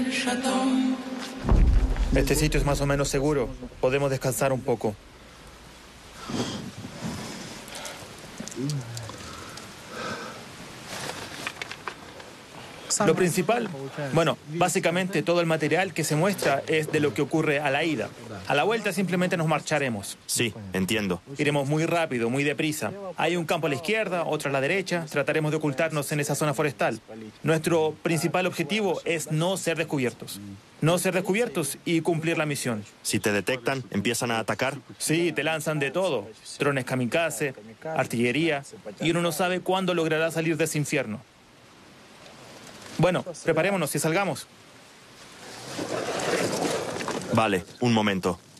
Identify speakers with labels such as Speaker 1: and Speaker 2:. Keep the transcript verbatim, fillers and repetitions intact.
Speaker 1: Este sitio es más o menos seguro. Podemos descansar un poco. Lo principal, bueno, básicamente todo el material que se muestra es de lo que ocurre a la ida. A la vuelta simplemente nos marcharemos.
Speaker 2: Sí, entiendo.
Speaker 1: Iremos muy rápido, muy deprisa. Hay un campo a la izquierda, otro a la derecha. Trataremos de ocultarnos en esa zona forestal. Nuestro principal objetivo es no ser descubiertos. No ser descubiertos y cumplir la misión.
Speaker 2: Si te detectan, ¿empiezan a atacar?
Speaker 1: Sí, te lanzan de todo. Drones kamikaze, artillería. Y uno no sabe cuándo logrará salir de ese infierno. Bueno, preparémonos y salgamos.
Speaker 2: Vale, un momento.